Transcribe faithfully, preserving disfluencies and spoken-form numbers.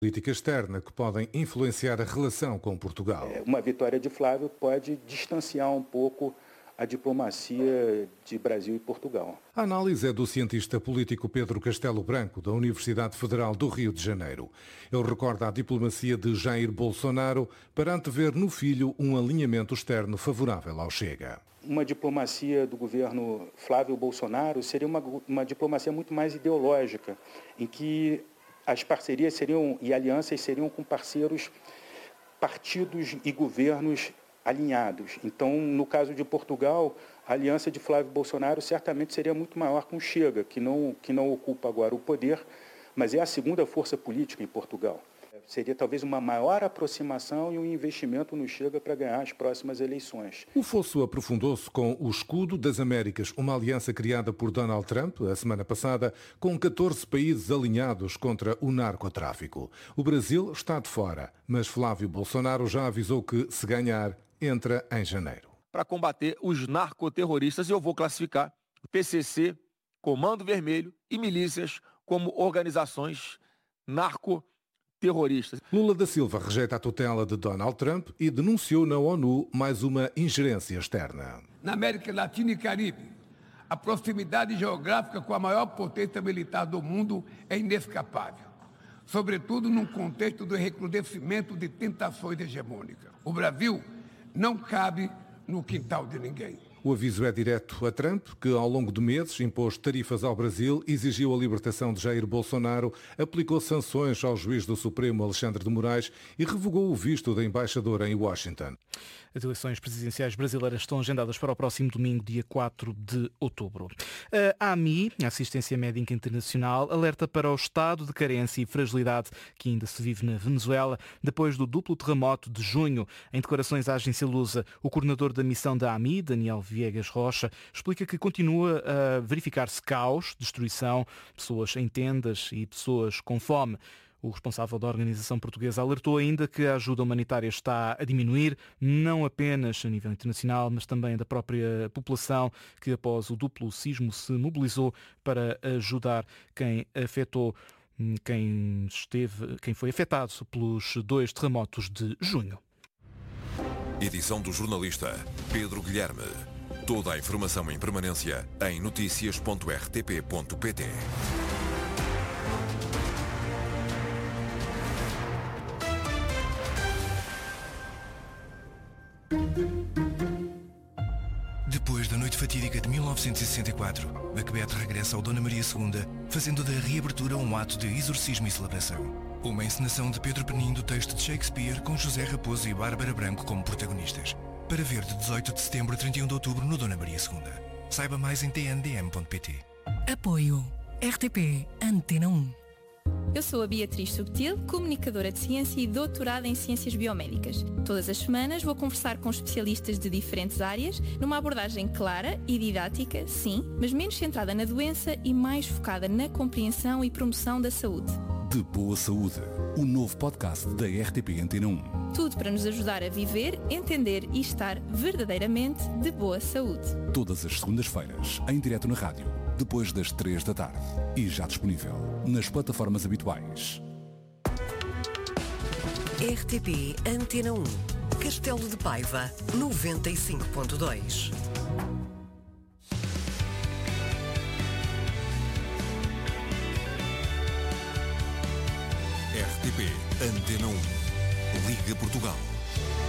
política externa que podem influenciar a relação com Portugal. Uma vitória de Flávio pode distanciar um pouco a diplomacia de Brasil e Portugal. A análise é do cientista político Pedro Castelo Branco, da Universidade Federal do Rio de Janeiro. Ele recorda a diplomacia de Jair Bolsonaro para antever no filho um alinhamento externo favorável ao Chega. Uma diplomacia do governo Flávio Bolsonaro seria uma, uma diplomacia muito mais ideológica, em que as parcerias seriam e alianças seriam com parceiros, partidos e governos alinhados. Então, no caso de Portugal, a aliança de Flávio Bolsonaro certamente seria muito maior com o Chega, que não, que não ocupa agora o poder, mas é a segunda força política em Portugal. Seria talvez uma maior aproximação e um investimento no Chega para ganhar as próximas eleições. O fosso aprofundou-se com o Escudo das Américas, uma aliança criada por Donald Trump a semana passada, com catorze países alinhados contra o narcotráfico. O Brasil está de fora, mas Flávio Bolsonaro já avisou que, se ganhar, entra em janeiro. Para combater os narcoterroristas, eu vou classificar P C C, Comando Vermelho e milícias como organizações narcoterroristas. terroristas. Lula da Silva rejeita a tutela de Donald Trump e denunciou na ONU mais uma ingerência externa. Na América Latina e Caribe, a proximidade geográfica com a maior potência militar do mundo é inescapável, sobretudo num contexto do recrudescimento de tentações hegemônicas. O Brasil não cabe no quintal de ninguém. O aviso é direto a Trump, que ao longo de meses impôs tarifas ao Brasil, exigiu a libertação de Jair Bolsonaro, aplicou sanções ao juiz do Supremo Alexandre de Moraes e revogou o visto da embaixadora em Washington. As eleições presidenciais brasileiras estão agendadas para o próximo domingo, dia quatro de outubro. A AMI, a Assistência Médica Internacional, alerta para o estado de carência e fragilidade que ainda se vive na Venezuela depois do duplo terremoto de junho. Em declarações à agência Lusa, o coordenador da missão da AMI, Daniel Viegas Rocha, explica que continua a verificar-se caos, destruição, pessoas em tendas e pessoas com fome. O responsável da organização portuguesa alertou ainda que a ajuda humanitária está a diminuir, não apenas a nível internacional, mas também da própria população, que após o duplo sismo se mobilizou para ajudar quem afetou, quem esteve, quem foi afetado pelos dois terremotos de junho. Edição do jornalista Pedro Guilherme. Toda a informação em permanência em notícias ponto r t p ponto p t. Depois da noite fatídica de mil novecentos e sessenta e quatro, Macbeth regressa ao Dona Maria segunda, fazendo da reabertura um ato de exorcismo e celebração. Uma encenação de Pedro Penin do texto de Shakespeare, com José Raposo e Bárbara Branco como protagonistas. Para ver de dezoito de setembro a trinta e um de outubro no Dona Maria segunda. Saiba mais em t n d m ponto p t. Apoio R T P Antena um. Eu sou a Beatriz Subtil, comunicadora de ciência e doutorada em ciências biomédicas. Todas as semanas vou conversar com especialistas de diferentes áreas, numa abordagem clara e didática, sim, mas menos centrada na doença e mais focada na compreensão e promoção da saúde. De Boa Saúde, o novo podcast da R T P Antena um. Tudo para nos ajudar a viver, entender e estar verdadeiramente de boa saúde. Todas as segundas-feiras, em direto na rádio, depois das três da tarde. E já disponível nas plataformas habituais. R T P Antena um. Castelo de Paiva, noventa e cinco ponto dois. R T P Antena um. Liga Portugal.